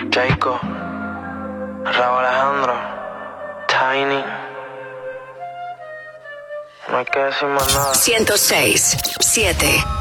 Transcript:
Jayco, Raúl Alejandro, Tiny. No hay que decir más nada. 106.7